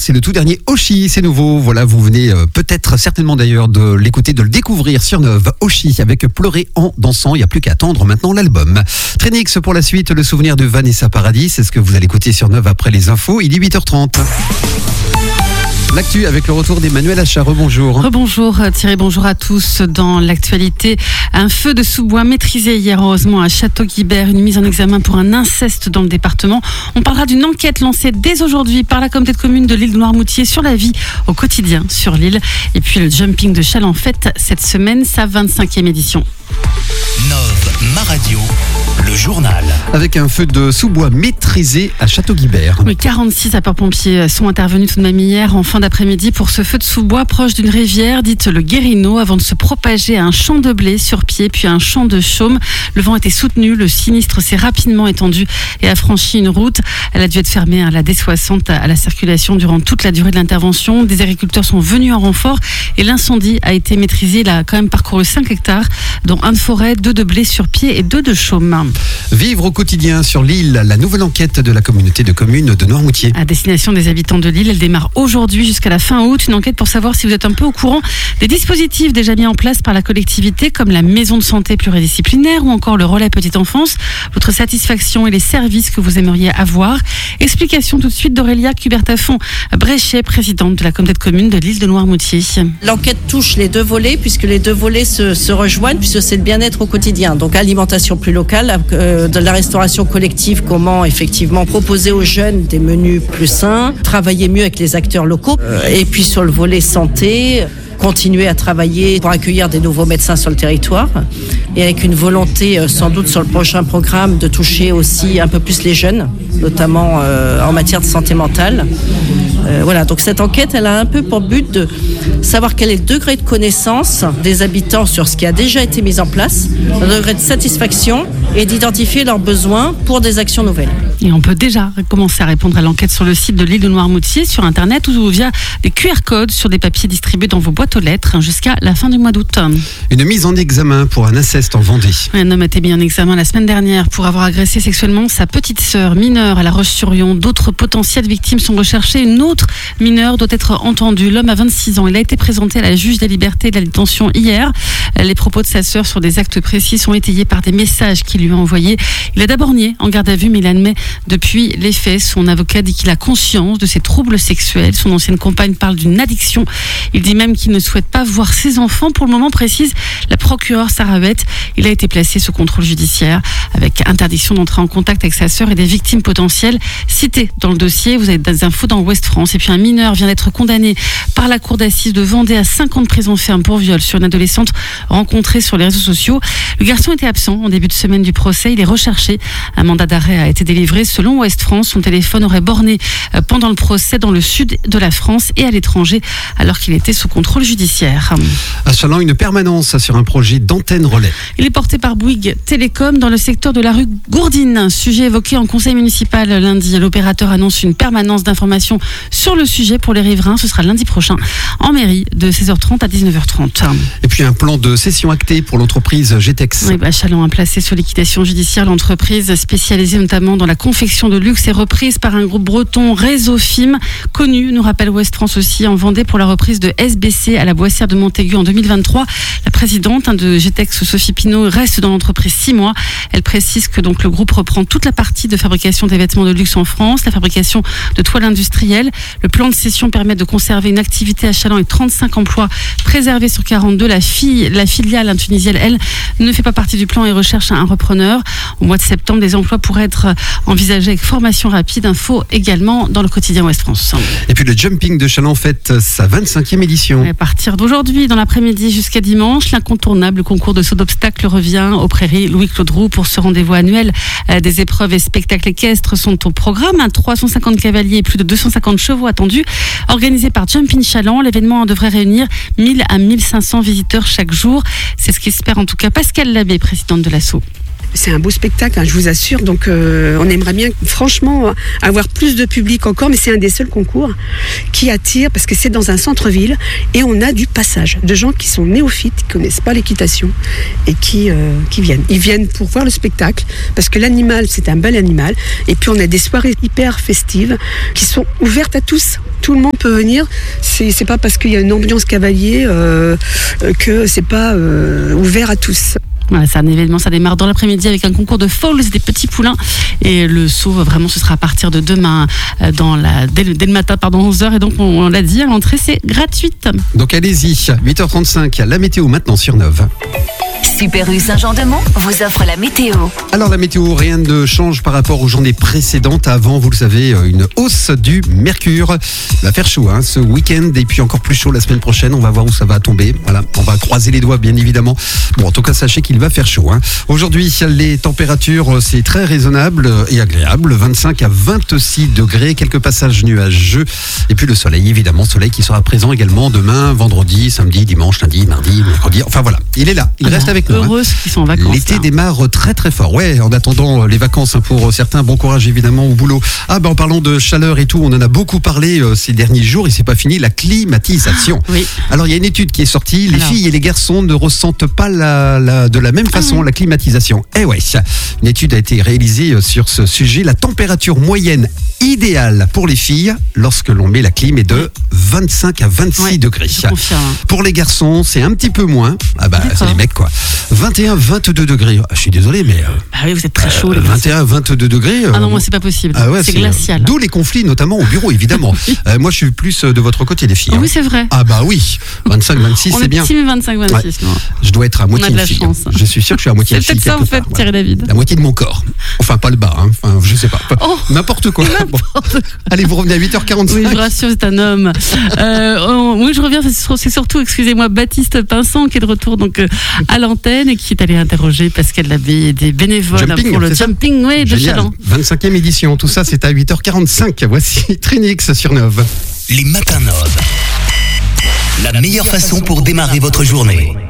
c'est le tout dernier Oshi, c'est nouveau. Voilà, vous venez peut-être, certainement d'ailleurs, de l'écouter, de le découvrir sur Neuve. Oshi avec Pleurer en dansant, il n'y a plus qu'à attendre maintenant l'album. Trénix pour la suite, le souvenir de Vanessa Paradis, c'est ce que vous allez écouter sur Neuve après les infos, il est 8h30. L'actu avec le retour d'Emmanuel Achat. Rebonjour. Rebonjour Thierry, bonjour à tous. Dans l'actualité, un feu de sous-bois maîtrisé hier heureusement à Château-Guibert, une mise en examen pour un inceste dans le département. On parlera d'une enquête lancée dès aujourd'hui par la communauté de communes de l'île de Noirmoutier sur la vie au quotidien sur l'île. Et puis le jumping de Challans fête cette semaine sa 25e édition. Neuve, ma radio, le journal. Avec un feu de sous-bois maîtrisé à Château-Guibert. Oui, 46 sapeurs-pompiers sont intervenus tout de même hier en fin d'après-midi pour ce feu de sous-bois proche d'une rivière dite le Guérino avant de se propager à un champ de blé sur pied puis à un champ de chaume. Le vent était soutenu, le sinistre s'est rapidement étendu et a franchi une route. Elle a dû être fermée à la D60 à la circulation durant toute la durée de l'intervention. Des agriculteurs sont venus en renfort et l'incendie a été maîtrisé. Il a quand même parcouru 5 hectares, dont 1 de forêt, 2 de blé sur pied et 2 de chaume. Vivre au quotidien sur l'île, la nouvelle enquête de la communauté de communes de Noirmoutier. À destination des habitants de l'île, elle démarre aujourd'hui jusqu'à la fin août. Une enquête pour savoir si vous êtes un peu au courant des dispositifs déjà mis en place par la collectivité, comme la maison de santé pluridisciplinaire ou encore le relais petite enfance. Votre satisfaction et les services que vous aimeriez avoir. Explication tout de suite d'Aurélia Cubertafond-Bréchet, présidente de la communauté de communes de l'île de Noirmoutier. L'enquête touche les 2 volets, puisque les 2 volets se rejoignent, puisque c'est le bien-être au quotidien. Donc alimentation plus locale, de la restauration collective, comment effectivement proposer aux jeunes des menus plus sains, travailler mieux avec les acteurs locaux. Et puis sur le volet santé, continuer à travailler pour accueillir des nouveaux médecins sur le territoire et avec une volonté sans doute sur le prochain programme de toucher aussi un peu plus les jeunes, notamment en matière de santé mentale. Voilà, donc cette enquête, elle a un peu pour but de savoir quel est le degré de connaissance des habitants sur ce qui a déjà été mis en place, le degré de satisfaction et d'identifier leurs besoins pour des actions nouvelles. Et on peut déjà commencer à répondre à l'enquête sur le site de l'île de Noirmoutier, sur Internet ou via des QR codes sur des papiers distribués dans vos boîtes aux lettres jusqu'à la fin du mois d'août. Une mise en examen pour un inceste en Vendée. Un homme a été mis en examen la semaine dernière pour avoir agressé sexuellement sa petite sœur mineure à La Roche-sur-Yon. D'autres potentielles victimes sont recherchées. Une autre mineure doit être entendue. L'homme a 26 ans. Il a été présenté à la juge des libertés et de la détention hier. Les propos de sa sœur sur des actes précis sont étayés par des messages qu'il lui a envoyés. Il a d'abord nié en garde à vue, mais il admet depuis les faits. Son avocat dit qu'il a conscience de ses troubles sexuels. Son ancienne compagne parle d'une addiction. Il dit même qu'il ne souhaite pas voir ses enfants. Pour le moment, précise la procureure Sarah Huette. Il a été placé sous contrôle judiciaire avec interdiction d'entrer en contact avec sa sœur et des victimes potentielles citées dans le dossier. Vous avez des infos dans Ouest France. Et puis un mineur vient d'être condamné par la cour d'assises de Vendée à 5 ans de prison ferme pour viol sur une adolescente rencontrée sur les réseaux sociaux. Le garçon était absent en début de semaine du procès. Il est recherché. Un mandat d'arrêt a été délivré. Selon Ouest France, son téléphone aurait borné pendant le procès dans le sud de la France et à l'étranger alors qu'il était sous contrôle judiciaire. À Châlons, une permanence sur un projet d'antenne relais. Il est porté par Bouygues Télécom dans le secteur de la rue Gourdine. Sujet évoqué en conseil municipal lundi. L'opérateur annonce une permanence d'information sur le sujet pour les riverains. Ce sera lundi prochain en mairie de 16h30 à 19h30. Et puis un plan de cession acté pour l'entreprise GTEX. Oui, Châlons a placé sous liquidation judiciaire. L'entreprise spécialisée notamment dans la confection de luxe est reprise par un groupe breton, Réseau Film, connu, nous rappelle Ouest France aussi, en Vendée pour la reprise de SBC à la Boissière de Montaigu en 2023. La présidente de GTEX, Sophie Pinault, reste dans l'entreprise 6 mois. Elle précise que donc le groupe reprend toute la partie de fabrication des vêtements de luxe en France, la fabrication de toiles industrielles. Le plan de cession permet de conserver une activité à Châlons et 35 emplois préservés sur 42. La filiale tunisienne, elle, ne fait pas partie du plan et recherche un repreneur. Au mois de septembre, des emplois pourraient être envisagés avec formation rapide. Info également dans le quotidien Ouest France. Et puis le jumping de Châlons fête sa 25e édition. À partir d'aujourd'hui, dans l'après-midi jusqu'à dimanche, l'incontournable concours de saut d'obstacles revient aux prairies Louis-Claude Roux pour ce rendez-vous annuel. Des épreuves et spectacles équestres sont au programme. 350 cavaliers et plus de 250 chevaux attendus. Organisé par Jumping Châlons, l'événement devrait réunir 1000 à 1500 visiteurs chaque jour. C'est ce qu'espère en tout cas Pascal Labbé, présidente de l'ASSO. C'est un beau spectacle, je vous assure. Donc on aimerait bien franchement avoir plus de public encore, mais c'est un des seuls concours qui qui attire, parce que c'est dans un centre-ville, et on a du passage, de gens qui sont néophytes, qui connaissent pas l'équitation, et qui viennent. Ils viennent pour voir le spectacle, parce que l'animal, c'est un bel animal, et puis on a des soirées hyper festives, qui sont ouvertes à tous. Tout le monde peut venir, c'est pas parce qu'il y a une ambiance cavalier que c'est pas ouvert à tous. Voilà, c'est un événement, ça démarre dans l'après-midi avec un concours de falls, des petits poulains. Et le saut, vraiment, ce sera à partir de demain, dès le matin, 11h. Et donc, on l'a dit, à l'entrée, c'est gratuite. Donc allez-y, 8h35, la météo maintenant sur Neuve. Super U Saint-Jean-de-Mont vous offre la météo. Alors la météo, rien ne change par rapport aux journées précédentes. Avant, vous le savez, une hausse du mercure. Il va faire chaud ce week-end et puis encore plus chaud la semaine prochaine. On va voir où ça va tomber. Voilà, on va croiser les doigts bien évidemment. Bon, en tout cas, sachez qu'il va faire chaud. Aujourd'hui, les températures, c'est très raisonnable et agréable. 25 à 26 degrés, quelques passages nuageux. Et puis le soleil, évidemment, soleil qui sera présent également demain, vendredi, samedi, dimanche, lundi, mardi, mercredi. Enfin voilà, il est là, il reste avec nous. Heureux ceux qui sont en vacances. L'été démarre très très fort. Ouais, en attendant les vacances pour certains, bon courage évidemment au boulot. En parlant de chaleur et tout, on en a beaucoup parlé ces derniers jours et c'est pas fini, la climatisation. Oui. Alors il y a une étude qui est sortie, les filles et les garçons ne ressentent pas de la même façon la climatisation. Une étude a été réalisée sur ce sujet. La température moyenne idéale pour les filles lorsque l'on met la clim est de 25 à 26 degrés. Je confirme. Pour les garçons, c'est un petit peu moins. C'est les mecs quoi. 21, 22 degrés. Je suis désolé, mais. Oui, vous êtes très chaud. 21, 22 degrés. Non, moi, c'est pas possible. C'est glacial. D'où les conflits, notamment au bureau, évidemment. Moi, je suis plus de votre côté, les filles. Oui, c'est vrai. Oui. 25, 26, c'est bien. On est team 25, 26. Ouais. Je dois être à moitié de la fille. Chance. Je suis sûr que je suis à moitié de fille. C'est peut-être ça, en fait, Thierry David. La moitié de mon corps. Enfin, pas le bas. Enfin, je sais pas. N'importe quoi. Bon. Allez, vous revenez à 8h45. Oui, je rassure, c'est un homme. Oui, je reviens. C'est surtout, excusez-moi, Baptiste Pinson qui est de retour donc à l'antenne et qui est allé interroger parce qu'elle avait des bénévoles pour le jumping de Chaland. 25e édition, tout ça c'est à 8h45. Voici Trinix sur Neuve. Les matins Neuve. La meilleure façon pour démarrer votre journée.